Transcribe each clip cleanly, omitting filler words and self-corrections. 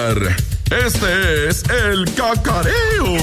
escuchar. Este es el Cacareo.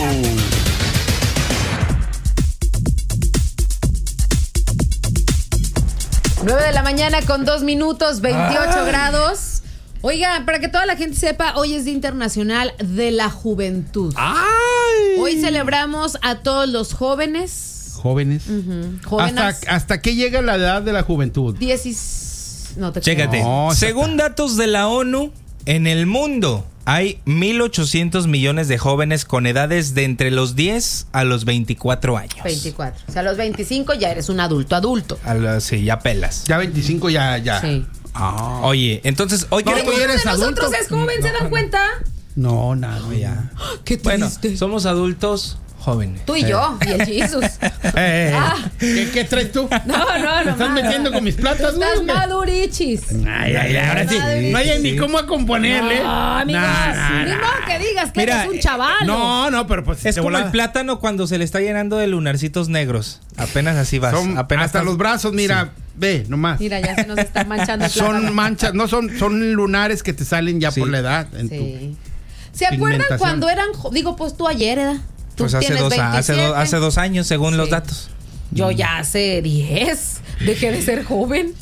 Nueve de la mañana con 2 minutos, 28 grados. Oiga, para que toda la gente sepa, hoy es Día Internacional de la Juventud. ¡Ay! Hoy celebramos a todos los jóvenes. Jóvenes. Jóvenes. ¿Hasta qué llega la edad de la juventud? No te Chécate. No, Según datos de la ONU, en el mundo hay 1,800 millones de jóvenes con edades de entre los 10 a los 24 años. 24. O sea, a los 25 ya eres un adulto. Sí, ya pelas. Ya 25 ya. Sí. Oye, entonces hoy ¿Quién queremos... eres de nosotros adulto? es joven? ¿Se dan cuenta? No, nada, ya. Qué Bueno, triste. somos adultos jóvenes. Tú y yo, y el Jesus. ¿Qué traes tú? No, ¿Me estás metiendo con mis platas? Estás güey? madurichis. Ay, ahora sí. No hay ni cómo componerle. No, amigos. Ni modo que digas que Mira, eres un chaval. No, pero pues Es de como volada. el plátano cuando se le está llenando de lunarcitos negros. Apenas así vas. Son Apenas hasta estás- los brazos, mira, ve, nomás. Mira, ya se nos está manchando el plátano. Son manchas, no son lunares que te salen ya Sí. por la edad. Sí. ¿Se acuerdan pigmentación. cuando eran digo, pues tú ayer, ¿eh? Tú Pues hace tienes 27. hace 2 años, según los Sí. datos. Yo ya hace 10 dejé de ser joven.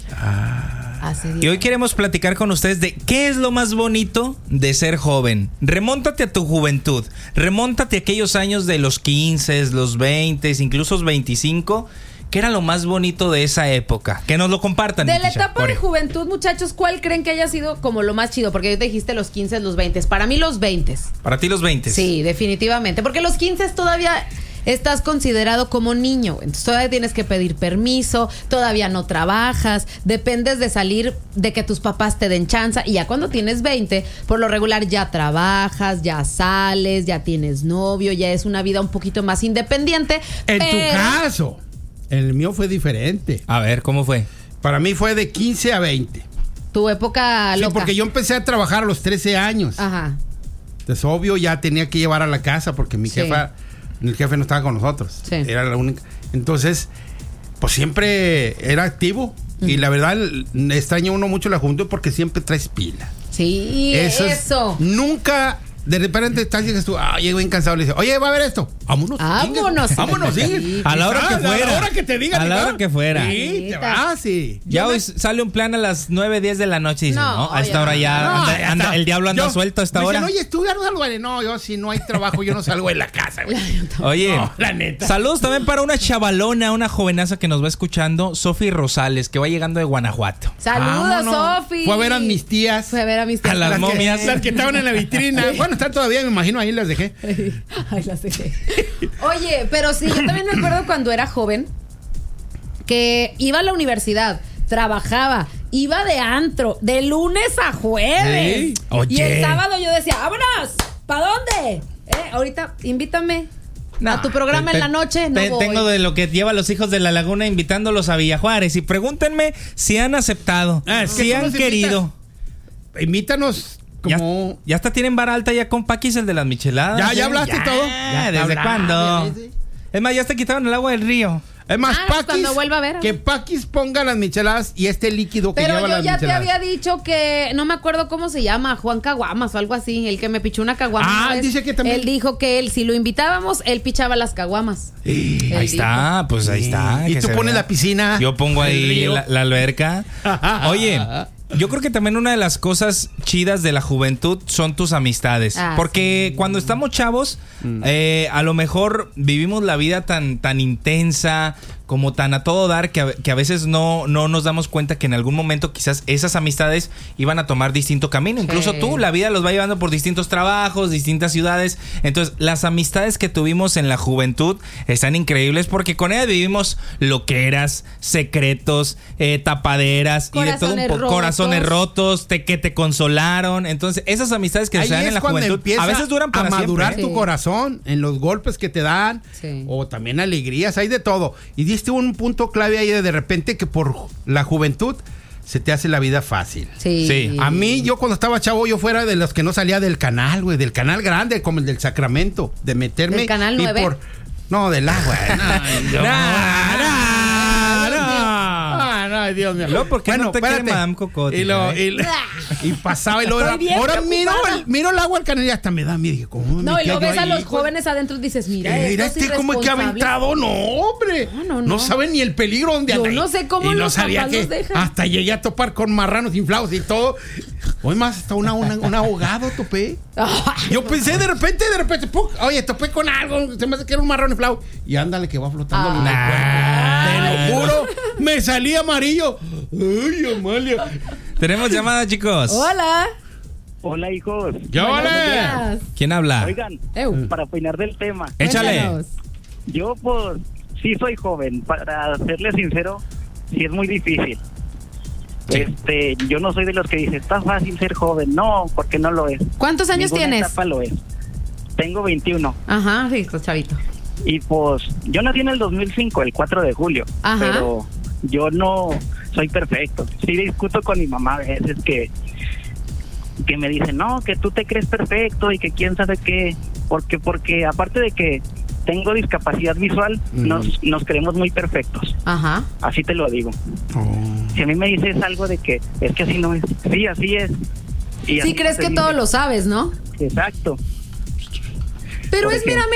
Hace 10. Y hoy queremos platicar con ustedes de qué es lo más bonito de ser joven. Remóntate a tu juventud. Remóntate a aquellos años de los 15, los 20, incluso los 25. ¿Qué era lo más bonito de esa época? Que nos lo compartan. De la Nitisha. etapa de juventud, muchachos, ¿cuál creen que haya sido como lo más chido? Porque yo te dijiste los 15, los 20. Para mí los 20. Para ti los 20. Sí, definitivamente. Porque los 15 todavía estás considerado como niño. Entonces todavía tienes que pedir permiso, todavía no trabajas, dependes de salir, de que tus papás te den chance. Y ya cuando tienes 20, por lo regular ya trabajas, ya sales, ya tienes novio, ya es una vida un poquito más independiente. En tu pero- caso, el mío fue diferente. A ver, ¿cómo fue? Para mí fue de 15 a 20. Tu época Sí, loca. porque yo empecé a trabajar a los 13 años. Ajá. Entonces, obvio, ya tenía que llevar a la casa porque mi Sí. el jefe no estaba con nosotros. Sí. Era la única. Entonces, pues siempre era activo. Y la verdad, extraña uno mucho la juventud porque siempre traes pila. Sí, eso. Nunca, de repente dices tú, llego bien cansado, le dices, oye, va a ver esto. Vámonos. Vámonos. chingue. Vámonos, sí. Sí. A la hora que fuera. A la hora que te digan. A la hora que fuera. Sí, te vas, sí. Ya hoy sale un plan a las 9, 10 de la noche y dices, No, a esta ya. hora ya No, anda, ya anda- está. el diablo anda suelto a esta me hora. dicen, oye, tú ya no salgo. No, yo si no hay trabajo, yo no salgo de la casa, güey. Oye, No, la neta. saludos también para una chavalona, una jovenaza que nos va escuchando, Sofi Rosales, que va llegando de Guanajuato. Saludos, Vámonos. Sofi. Fue a ver a mis tías. Fue a ver a mis tías. A las Las que- momias. Las que estaban en la vitrina. Bueno, están todavía, me imagino, ahí las dejé. Ay, las dejé. Oye, pero sí, yo también me acuerdo cuando era joven que iba a la universidad, trabajaba, iba de antro, de lunes a jueves. Sí. Oye. Y el sábado yo decía, vámonos, ¿para dónde? Ahorita invítame a tu programa en la noche. No voy. Tengo de lo que lleva a los hijos de la laguna invitándolos a Villajuárez y pregúntenme si han aceptado, Es que si tú han nos querido. Invítanos como... Ya hasta tienen vara alta ya con Paquis, el de las micheladas. ¿Ya hablaste todo? Ya, te ¿desde hablaste, cuándo? sí. Es más, ya te quitaron el agua del río. Es más, pues Paquis, cuando vuelva a ver. que Paquis ponga las micheladas y este líquido que Pero lleva yo las ya te micheladas. había dicho que, no me acuerdo cómo se llama, Juan Caguamas o algo así, el que me pichó una caguama. Ah, una vez. dice que también. Él dijo que él, si lo invitábamos, él pichaba las caguamas. Él Ahí dijo. está, pues ahí está. Y que tú se pones vea. la piscina. Yo pongo el ahí río. la alberca. Oye, yo creo que también una de las cosas chidas de la juventud son tus amistades. Ah, porque cuando estamos chavos, a lo mejor vivimos la vida tan intensa, como tan a todo dar, que a veces no nos damos cuenta que en algún momento quizás esas amistades iban a tomar distinto camino. Sí. Incluso tú, la vida los va llevando por distintos trabajos, distintas ciudades. Entonces, las amistades que tuvimos en la juventud están increíbles porque con ellas vivimos loqueras, secretos, tapaderas y de todo un Corazones poco. Corazones rotos, que te consolaron. Entonces, esas amistades que Ahí se dan es en la cuando juventud empieza a veces duran para a madurar siempre. tu Sí. corazón en los golpes que te dan, Sí. o también alegrías, hay de todo. Y diste un punto clave ahí de repente que por la juventud se te hace la vida fácil. Sí. Sí. A mí, yo cuando estaba chavo, yo fuera de los que no salía del canal, güey, del canal grande, como el del Sacramento, de meterme. ¿Del canal y 9? No, del agua. No, Ay, Dios mío. Luego, ¿por qué no te quiere Madame Cocotte? Y pasaba y luego Estoy bien ahora preocupada. miro el agua al canal y hasta me da miedo. Dije, ¿cómo me No, y quedo lo ves a ahí, los hijo? jóvenes adentro y dices, mira, Mira estos como que ha irresponsables. aventado, no, hombre. No. No saben ni el peligro donde Yo anda. no sé cómo y no los sabía papás que los dejan. hasta llegué a topar con marranos inflados y todo. Hoy más hasta un ahogado topé. Yo pensé de repente, ¡puc! Oye, topé con algo, se me hace que era un marrón inflado. Y ándale que va flotando. Te lo juro, me salí amarillo. Ay, Amalia. Tenemos llamada, chicos. Hola. Hola, hijos. ¿Qué Buenos vale? días. ¿Quién habla? Oigan, para opinar del tema, Échale. Cuéntanos. yo pues sí soy joven, para serle sincero, sí es muy difícil. Sí. Yo no soy de los que dicen, está fácil ser joven, no, porque no lo es. ¿Cuántos años Ninguna tienes? etapa lo es. Tengo 21 Ajá, rico, chavito. y pues yo nací en el 2005, el 4 de julio, Ajá. pero yo no soy perfecto. Sí discuto con mi mamá a veces que me dice, no, que tú te crees perfecto y que quién sabe qué, porque aparte de que tengo discapacidad visual, nos creemos muy perfectos, Ajá. así te lo digo. Oh. Si a mí me dices algo de que es que así no es, sí, así es. Y Sí así crees te que dice. todo lo sabes, ¿no? Exacto. Pero Por es ejemplo. meramente